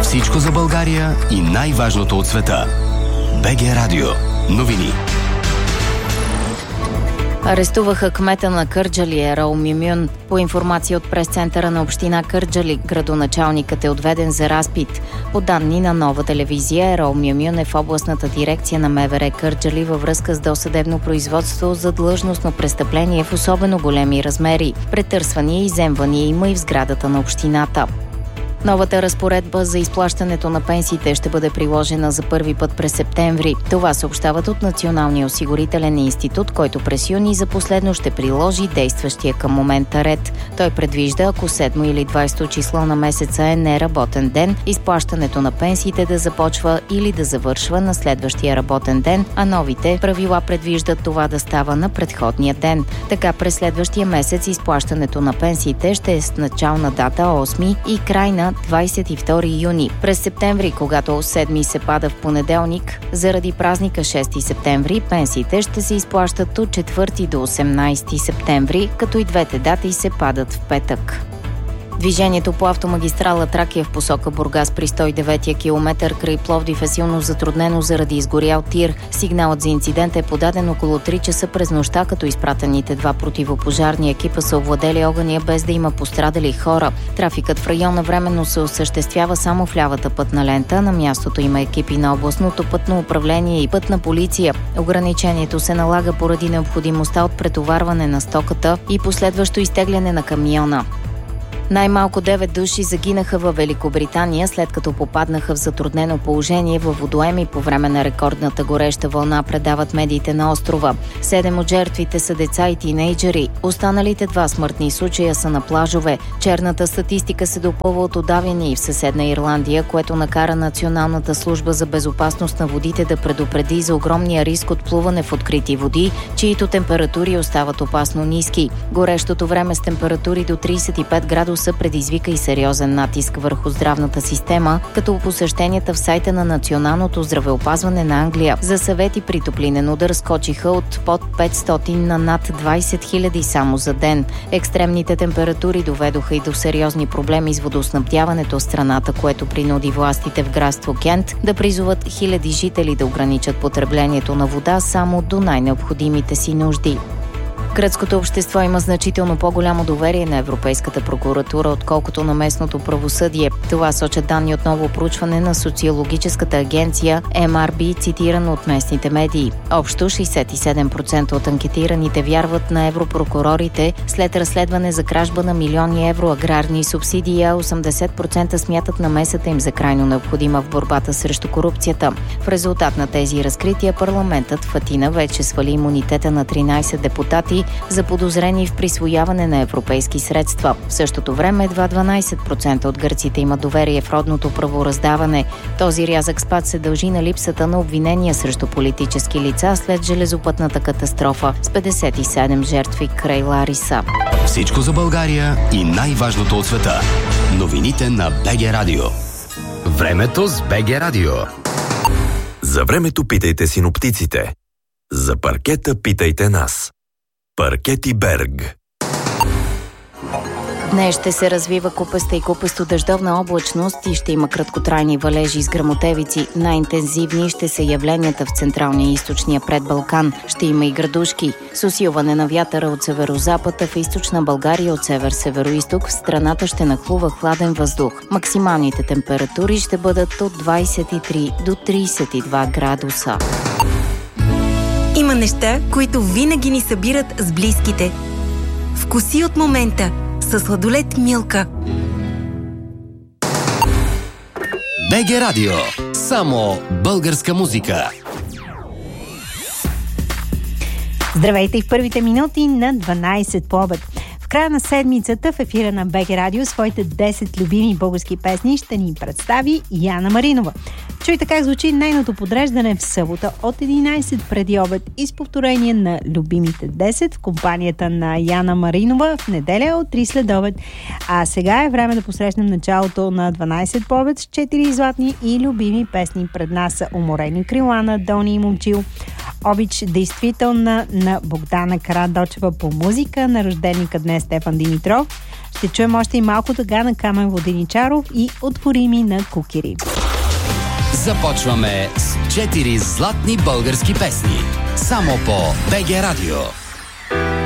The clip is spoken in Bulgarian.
Всичко за България и най-важното от света. БГ Радио. Новини. Арестуваха кмета на Кърджали Ерол Мюмюн. По информация от прес-центъра на община Кърджали, градоначалникът е отведен за разпит. По данни на Нова телевизия, Ерол Мюмюн е в областната дирекция на МВР Кърджали във връзка с досъдебно производство за длъжностно престъпление в особено големи размери. Претърсвания и изземвания има и в сградата на общината. Новата разпоредба за изплащането на пенсиите ще бъде приложена за първи път през септември. Това съобщават от Националния осигурителен институт, който през юни за последно ще приложи действащия към момента ред. Той предвижда, ако 7 или 20 число на месеца е неработен ден, изплащането на пенсиите да започва или да завършва на следващия работен ден, а новите правила предвиждат това да става на предходния ден. Така през следващия месец изплащането на пенсиите ще е с начална дата 8 и крайна 22 юни. През септември, когато 7 се пада в понеделник, заради празника 6 септември, пенсиите ще се изплащат от 4 до 18 септември, като и двете дати се падат в петък. Движението по автомагистрала Тракия в посока Бургас при 109-я километър край Пловдив е силно затруднено заради изгорял тир. Сигналът за инцидент е подаден около 3 часа през нощта, като изпратените 2 противопожарни екипа са овладели огъня без да има пострадали хора. Трафикът в района временно се осъществява само в лявата пътна лента. На мястото има екипи на областното пътно управление и пътна полиция. Ограничението се налага поради необходимостта от претоварване на стоката и последващо изтегляне на камиона. Най-малко 9 души загинаха във Великобритания, след като попаднаха в затруднено положение във водоеми по време на рекордната гореща вълна, предават медиите на острова. 7 от жертвите са деца и тинейджери. Останалите 2 смъртни случая са на плажове. Черната статистика се допълва от удавяния и в съседна Ирландия, което накара Националната служба за безопасност на водите да предупреди за огромния риск от плуване в открити води, чието температури остават опасно ниски. Горещото време с температури до 35 градуса предизвика и сериозен натиск върху здравната система, като посещенията в сайта на Националното здравеопазване на Англия за съвети при топлинен удар скочиха от под 500 на над 20 000 само за ден. Екстремните температури доведоха и до сериозни проблеми с водоснабдяването в страната, което принуди властите в градство Кент да призоват хиляди жители да ограничат потреблението на вода само до най-необходимите си нужди. Гръцкото общество има значително по-голямо доверие на Европейската прокуратура, отколкото на местното правосъдие. Това сочат данни от ново проучване на социологическата агенция MRB, цитирано от местните медии. Общо 67% от анкетираните вярват на европрокурорите след разследване за кражба на милиони евро аграрни субсидии, а 80% смятат намесата им за крайно необходима в борбата срещу корупцията. В резултат на тези разкрития парламентът в Атина вече свали имунитета на 13 депутати, заподозрени в присвояване на европейски средства. В същото време едва 12% от гърците имат доверие в родното правораздаване. Този рязък спад се дължи на липсата на обвинения срещу политически лица след железопътната катастрофа с 57 жертви край Лариса. Всичко за България и най-важното от света. Новините на БГ Радио. Времето с БГ Радио. За времето питайте синоптиците. За паркета питайте нас. Паркети Берг. Днес ще се развива купеста и купесто-дъждовна облачност и ще има краткотрайни валежи с гръмотевици. Най-интензивни ще са явленията в централния и източния предбалкан. Ще има и градушки. С усилване на вятъра от северозапада в източна България от север-североизток в страната ще нахлува хладен въздух. Максималните температури ще бъдат от 23 до 32 градуса. Има неща, които винаги ни събират с близките. Вкуси от момента със сладолед Милка. БГ Радио. Само българска музика. Здравейте в първите минути на 12 по обед. В края на седмицата в ефира на БГ Радио своите 10 любими български песни ще ни представи Яна Маринова. Чуйте как звучи нейното подреждане в събота от 11 преди обед и с повторение на любимите 10 в компанията на Яна Маринова в неделя от 3 след обед. А сега е време да посрещнем началото на 12 по обед с 4 златни и любими песни. Пред нас са Уморени крила на Дони и Момчил, Обич действителна на Богдана Карадочева по музика, на рожденика днес Стефан Димитров. Ще чуем още и малко тъга на Камен Воденичаров и Отворими на Кукери. Започваме с 4 златни български песни. Само по БГ Радио.